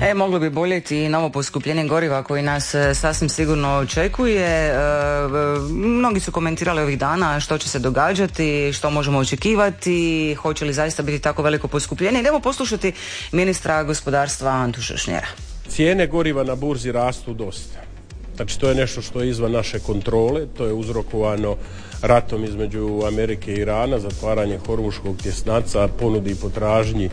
Moglo bi boljeti i novo poskupljenje goriva koji nas sasvim sigurno očekuje. Mnogi su komentirali ovih dana što će se događati, što možemo očekivati, hoće li zaista biti tako veliko poskupljenje. Idemo poslušati ministra gospodarstva Antu Šušnjera. Cijene goriva na burzi rastu dosta. Znači to je nešto što je izvan naše kontrole, to je uzrokovano ratom između Amerike i Irana, zatvaranje Hormuškog tjesnaca, ponudi i potražnji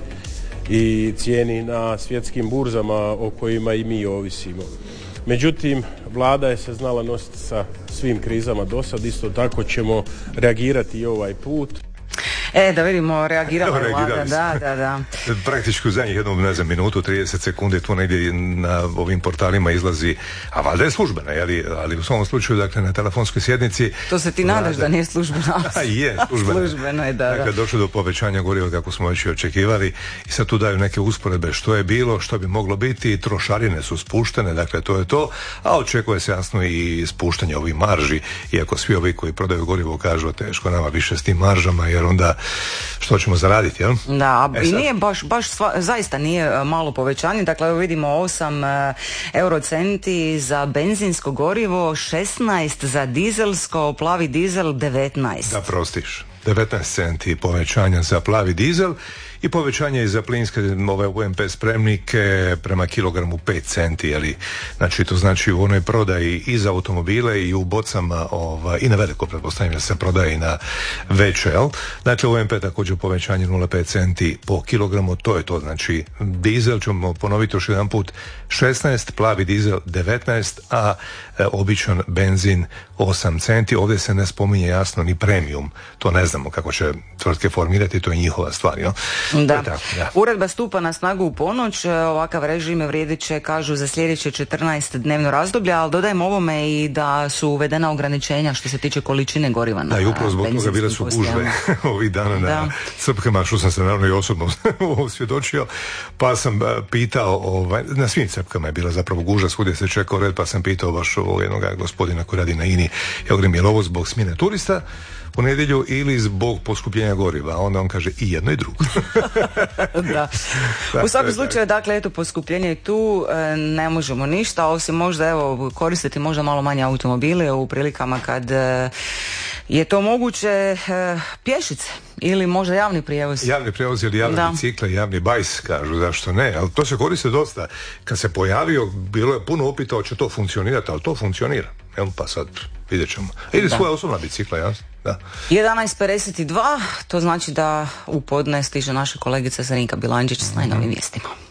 i cijeni na svjetskim burzama o kojima i mi ovisimo. Međutim, vlada je se znala nositi sa svim krizama do sad, isto tako ćemo reagirati i ovaj put. Da vidimo, reagirala je vlada, da. Praktički u zadnjih minutu, 30 sekundi tu negdje na ovim portalima izlazi, a valjda je službena, ali u svom slučaju, dakle, na telefonskoj sjednici... To se ti nadaš da nije službena. Je, službena. Službeno je, da. Dakle, došlo do povećanja goriva kako smo već i očekivali i sad tu daju neke usporedbe što je bilo, što bi moglo biti, trošarine su spuštene, dakle, to je to, a očekuje se jasno i spuštanje ovih marži, iako svi ovi koji prodaju gorivo kažu teško nama više s tim maržama, jer onda što ćemo zaraditi, jel? Da, i nije baš zaista nije malo povećanje, dakle evo vidimo 8 eurocenti za benzinsko gorivo, 16 za dizelsko, plavi dizel 19. Da, prostiš, 19 centi povećanja za plavi dizel i povećanje i za plinske UMP spremnike prema kilogramu 5 centi, znači to znači u onoj prodaji i za automobile i u bocama i na veliko, pretpostavljam da se prodaje i na veće, Dakle, UMP također povećanje 0,5 centi po kilogramu, to je to, znači dizel, ćemo ponoviti još jedan put, 16, plavi dizel 19, a običan benzin 8 centi. Ovdje se ne spominje jasno ni premium, to ne znamo kako će tvrtke formirati, to je njihova stvar, jel? Da. Uredba stupa na snagu u ponoć, ovakav režim vrijedit će, kažu, za sljedeće 14-dnevno razdoblje, ali dodajemo ovome i da su uvedena ograničenja što se tiče količine goriva na benzinskim postajama. Da, i upravo zbog toga bile su gužve ovih dana na crpkama, što sam se naravno i osobno svjedočio, pa sam pitao, na svim crpkama je bila zapravo gužva, svugdje se čekao red, pa sam pitao baš jednog gospodina koji radi na INI, je li ovo zbog smjene turista u nedjelju ili zbog poskupljenja goriva, a onda on kaže i jedno i drugo. Da. U svakom slučaju, dakle, eto, poskupljenje je tu, ne možemo ništa, osim možda, koristiti možda malo manje automobile u prilikama kad je to moguće, pješice ili možda javni prijevoz. Javni prijevoz ili javni bicikle, javni bajs, kažu, zašto ne, ali to se koriste dosta. Kad se pojavio, bilo je puno upita hoće to funkcionirati, ali to funkcionira. Pa sad vidjet ćemo. Ili svoja osobna bicikla, jasno. Da. 11:52, to znači da u podne stiže naša kolegica Zrinka Bilandžić s najnovim vijestima.